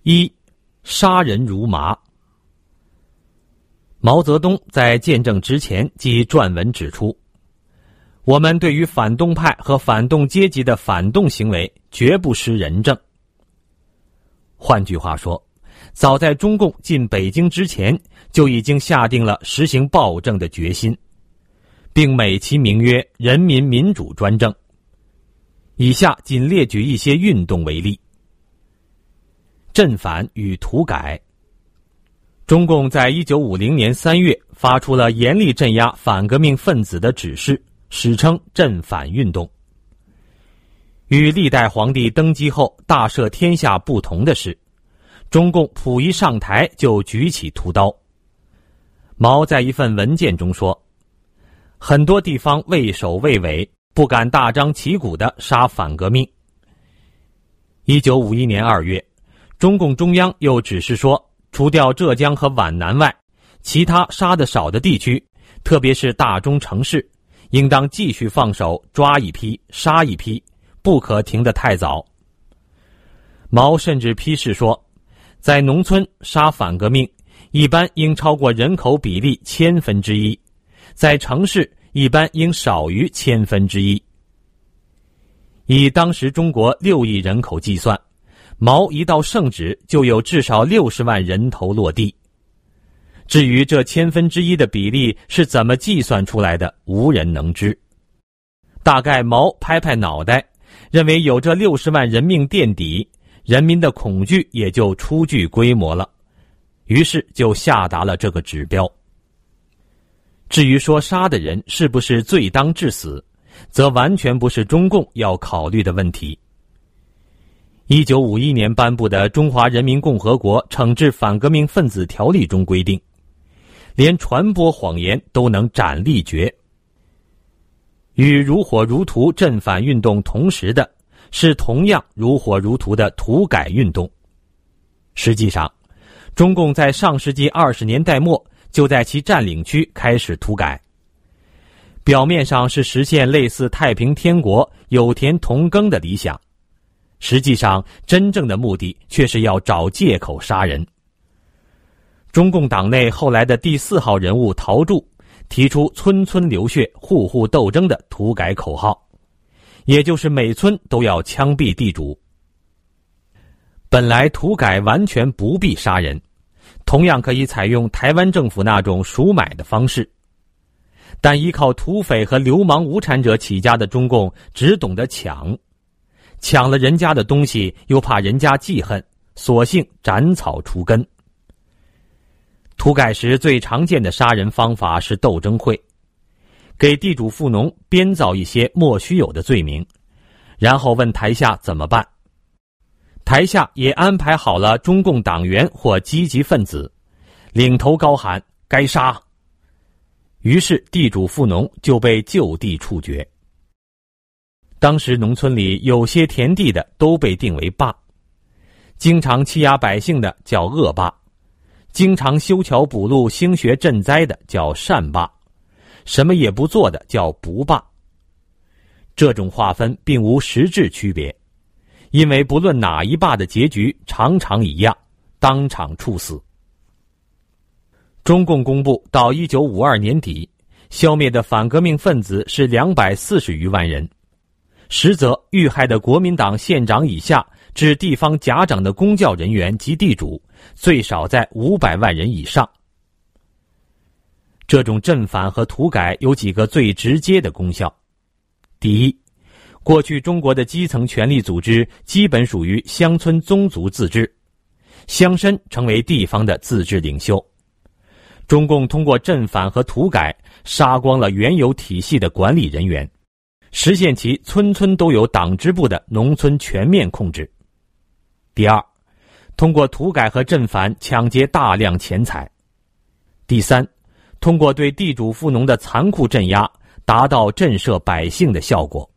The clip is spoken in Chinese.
一、杀人如麻。毛泽东在建政之前即撰文指出，我们对于反动派和反动阶级的反动行为绝不失仁政。换句话说，早在中共进北京之前，就已经下定了实行暴政的决心，并美其名曰人民民主专政。以下仅列举一些运动为例。镇反与土改。中共在1950年3月发出了严厉镇压反革命分子的指示，史称镇反运动。与历代皇帝登基后大赦天下不同的是，中共溥仪上台就举起屠刀。毛在一份文件中说，很多地方畏首畏尾，不敢大张旗鼓地杀反革命。1951年2月，中共中央又指示说，除掉浙江和皖南外，其他杀得少的地区，特别是大中城市，应当继续放手，抓一批杀一批，不可停得太早。毛甚至批示说，在农村杀反革命一般应超过人口比例1/1000，在城市一般应少于1/1000。以当时中国6亿人口计算，毛一道圣旨就有至少60万人头落地。至于这1/1000的比例是怎么计算出来的，无人能知。大概毛拍拍脑袋，认为有这60万人命垫底，人民的恐惧也就初具规模了，于是就下达了这个指标。至于说杀的人是不是罪当致死，则完全不是中共要考虑的问题。1951年颁布的《中华人民共和国惩治反革命分子条例》中规定，连传播谎言都能斩立决。与如火如荼镇反运动同时的是同样如火如荼的土改运动。实际上，中共在上世纪20年代末就在其占领区开始土改，表面上是实现类似太平天国有田同耕的理想，实际上真正的目的却是要找借口杀人。中共党内后来的第4号人物陶铸提出村村流血户户斗争的土改口号，也就是每村都要枪毙地主。本来土改完全不必杀人，同样可以采用台湾政府那种赎买的方式，但依靠土匪和流氓无产者起家的中共只懂得抢了人家的东西，又怕人家记恨，索性斩草除根。土改时最常见的杀人方法是斗争会，给地主富农编造一些莫须有的罪名，然后问台下怎么办。台下也安排好了中共党员或积极分子，领头高喊该杀，于是地主富农就被就地处决。当时农村里有些田地的都被定为霸，经常欺压百姓的叫恶霸，经常修桥补路兴学赈灾的叫善霸，什么也不做的叫不霸。这种划分并无实质区别，因为不论哪一霸的结局常常一样，当场处死。中共公布到1952年底，消灭的反革命分子是240余万人，实则遇害的国民党县长以下至地方甲长的公教人员及地主，最少在500万人以上。这种镇反和土改有几个最直接的功效。第一，过去中国的基层权力组织基本属于乡村宗族自治，乡绅成为地方的自治领袖。中共通过镇反和土改杀光了原有体系的管理人员，实现其村村都有党支部的农村全面控制。第二，通过土改和镇反抢劫大量钱财。第三，通过对地主富农的残酷镇压，达到震慑百姓的效果。